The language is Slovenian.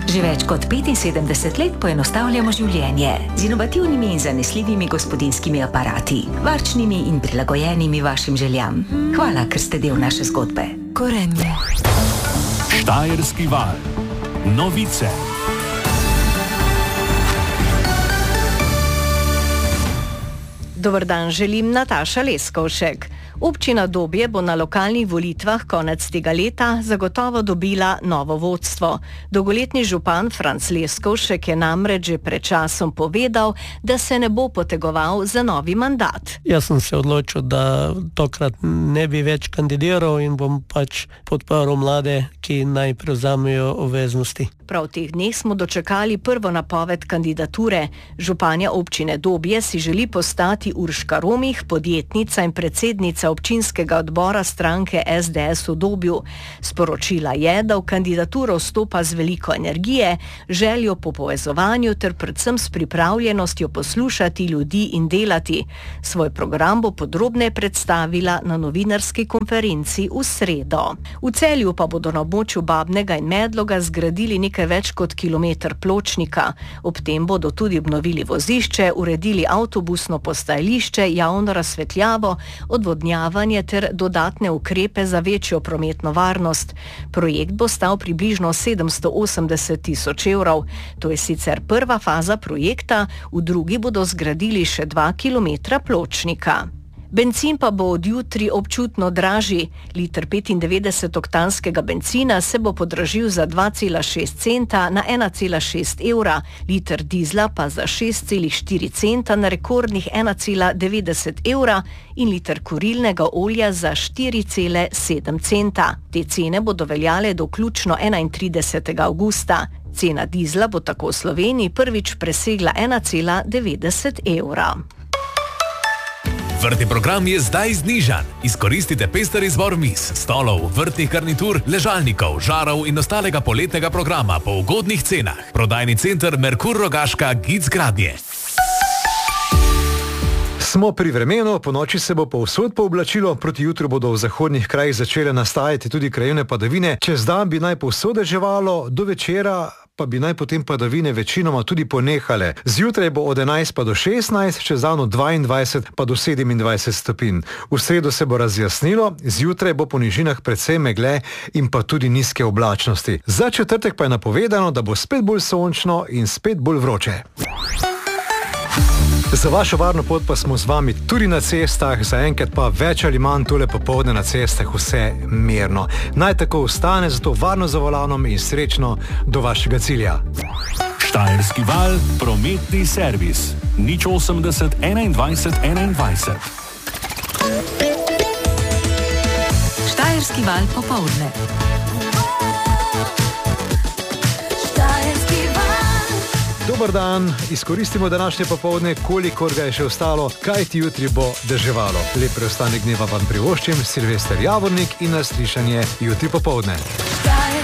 Že več kot 75 let poenostavljamo življenje z inovativnimi in zanesljivimi gospodinjskimi aparati, varčnimi in prilagojenimi vašim željam. Hvala, ker ste del naše zgodbe. Gorenje. Štajerski val. Novice. Dober dan, želim Nataša Leskovšek. Občina Dobje bo na lokalnih volitvah konec tega leta zagotovo dobila novo vodstvo. Dolgoletni župan Franc Leskovšek je namreč že pred časom povedal, da se ne bo potegoval za novi mandat. Jaz sem se odločil, da tokrat ne bi več kandidiral in bom pač podprl mlade, ki naj prevzamejo obveznosti. Prav v teh dneh smo dočakali prvo napoved kandidature. Županja občine Dobje si želi postati Urška Romih, podjetnica in predsednica občinskega odbora stranke SDS v Dobju. Sporočila je, da v kandidaturo vstopa z veliko energije, željo po povezovanju ter predvsem s pripravljenostjo poslušati ljudi in delati. Svoj program bo podrobneje predstavila na novinarski konferenci v sredo. V Celju pa bodo na območju Babnega in Medloga zgradili nekaj več kot kilometer pločnika. Ob tem bodo tudi obnovili vozišče, uredili avtobusno postajališče, javno razsvetljavo, odvodnjavanje ter dodatne ukrepe za večjo prometno varnost. Projekt bo stal približno 780 tisoč evrov. To je sicer prva faza projekta, v drugi bodo zgradili še 2 kilometra pločnika. Bencin pa bo od jutri občutno dražji. Liter 95-oktanskega bencina se bo podražil za 2,6 centa na 1,6 evra, liter dizla pa za 6,4 centa na rekordnih 1,90 evra in liter kurilnega olja za 4,7 centa. Te cene bodo veljale do vključno 31. avgusta. Cena dizla bo tako v Sloveniji prvič presegla 1,90 evra. Vrtni program je zdaj znižan. Izkoristite pester izbor miz, stolov, vrtnih garnitur, ležalnikov, žarov in ostalega poletnega programa po ugodnih cenah. Prodajni center Merkur Rogaška Gic Gradnje. Smo pri vremenu, po noči se bo povsod pooblačilo, proti jutru bodo v zahodnih krajih začele nastajati tudi krajevne padavine. Čez dan bi naj povsod deževalo, do večera pa bi naj potem padavine večinoma tudi ponehale. Zjutraj bo od 11 pa do 16, čez dan od 22 pa do 27 stopinj. V sredo se bo razjasnilo, zjutraj bo po nižinah precej megle in pa tudi nizke oblačnosti. Za četrtek pa je napovedano, da bo spet bolj sončno in spet bolj vroče. Za vašo varno pot pa smo z vami tudi na cestah, zaenkrat pa več ali manj tole popoldne na cestah vse mirno. Naj tako ostane, zato varno za volanom in srečno do vašega cilja. Štajerski val, prometni servis. 080 21 21. Štajerski val popoldne. Dobar dan, izkoristimo današnje popoldne, kolikor ga je še ostalo, kajti jutri bo deževalo. Lep preostanek dneva vam privoščim, Silvester Javornik in na slišanje jutri popoldne.